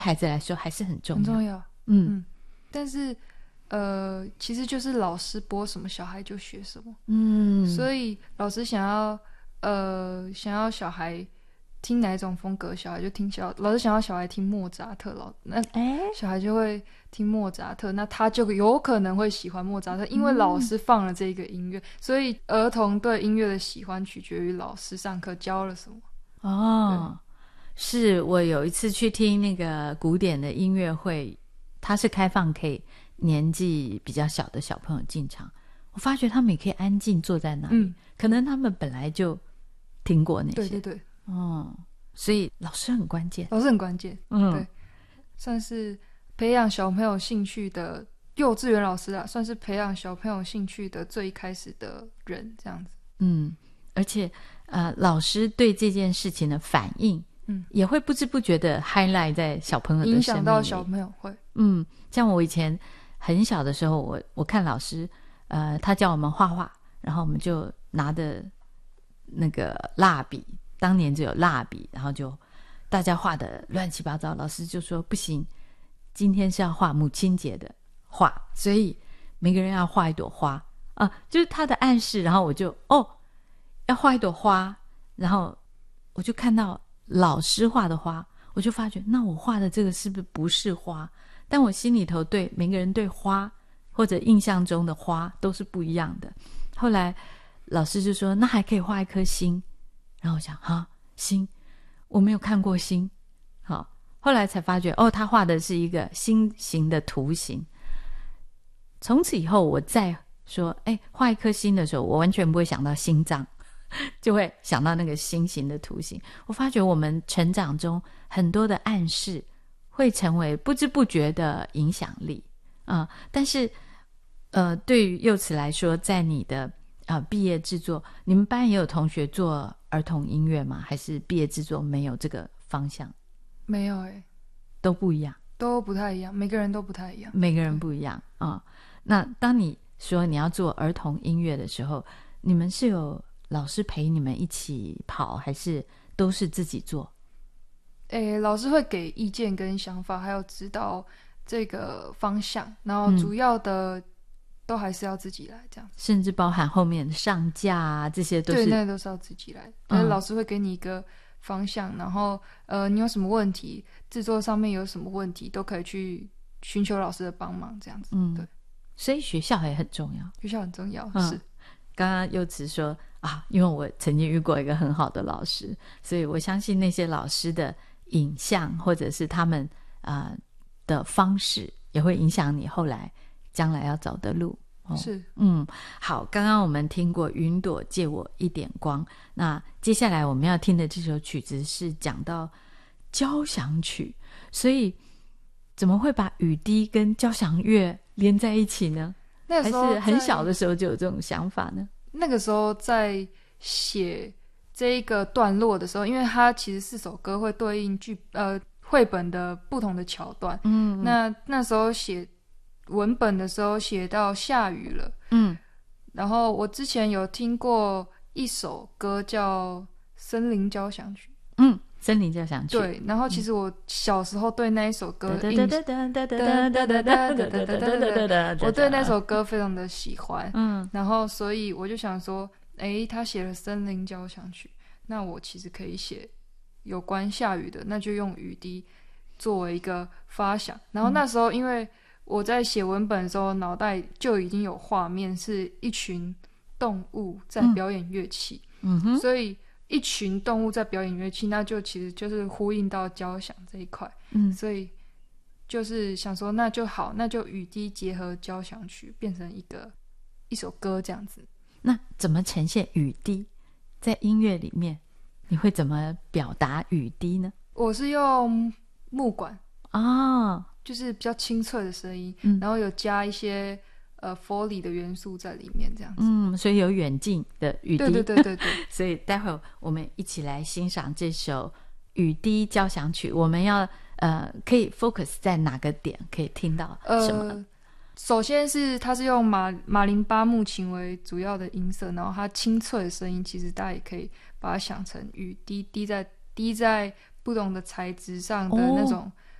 孩子来说还是很重要， 很重要。但是其实就是老师播什么小孩就学什么。所以老师想要小孩听哪一种风格，小孩就听老师想要小孩听莫扎特，那小孩就会听莫扎特，那他就有可能会喜欢莫扎特，因为老师放了这个音乐。所以儿童对音乐的喜欢取决于老师上课教了什么。 是我有一次去听那个古典的音乐会，它是开放给年纪比较小的小朋友进场，我发觉他们也可以安静坐在那里，可能他们本来就听过那些。 对， 所以老师很关键， 对，算是培养小朋友兴趣的幼稚园老师啦，算是培养小朋友兴趣的最一开始的人这样子。 而且老师对这件事情的反应也会不知不觉的 highlight 在小朋友的生命里， 影响到小朋友会。 像我以前很小的时候，我看老师他教我们画画，然后我们就拿着那个蜡笔，当年只有蜡笔，然后就大家画的乱七八糟，老师就说不行，今天是要画母亲节的画，所以每个人要画一朵花就是他的暗示。然后我就要画一朵花，然后我就看到老师画的花，我就发觉那我画的这个是不是花？但我心里头对每个人对花或者印象中的花都是不一样的。后来老师就说那还可以画一颗星，然后我想星我没有看过星。后来才发觉他画的是一个心形的图形。从此以后我再说画一颗星的时候，我完全不会想到心脏，就会想到那个心形的图形。我发觉我们成长中很多的暗示会成为不知不觉的影响力但是对于幼慈来说，在你的毕业制作，你们班也有同学做儿童音乐吗？还是毕业制作没有这个方向？ 没有都不一样， 都不太一样，每个人都不太一样， 每个人不一样那当你说你要做儿童音乐的时候，你们是有老师陪你们一起跑，还是都是自己做？ 老师会给意见跟想法，还有指导这个方向，然后主要的都还是要自己来这样子， 甚至包含后面上架这些都是， 对，那都是要自己来。但是老师会给你一个方向，然后你有什么问题，制作上面有什么问题，都可以去寻求老师的帮忙这样子。对， 所以学校也很重要， 学校很重要。是刚刚柚慈说因为我曾经遇过一个很好的老师，所以我相信那些老师的影像或者是他们的方式也会影响你后来将来要走的路。 是好，刚刚我们听过云朵借我一点光，那接下来我们要听的这首曲子是讲到交响曲，所以怎么会把雨滴跟交响乐连在一起呢？ 那时候还是很小的时候就有这种想法呢？ 那个时候在写这一个段落的时候，因为它其实4首歌会对应绘本的不同的桥段。那时候写文本的时候写到下雨了。然后我之前有听过一首歌叫《森林交响曲》。 森林交响曲。 对，然后其实我小时候对那一首歌我对那首歌非常的喜欢。然后所以我就想说他写了森林交响曲，那我其实可以写有关下雨的，那就用雨滴作为一个发想。然后那时候因为我在写文本的时候脑袋就已经有画面，是一群动物在表演乐器。所以一群动物在表演乐器，那就其实就是呼应到交响这一块。所以就是想说那就好，那就雨滴结合交响曲变成一首歌这样子。 那怎么呈现雨滴在音乐里面？你会怎么表达雨滴呢？ 我是用木管就是比较清脆的声音，然后有加一些Foley 的元素在里面这样子。 所以有远近的雨滴。 对所以待会儿我们一起来欣赏这首雨滴交响曲。我们要可以 focus 在哪个点可以听到什么？ 首先是它是用马林巴木琴为主要的音色，然后它清脆的声音其实大家也可以把它想成雨滴滴在不同的材质上的那种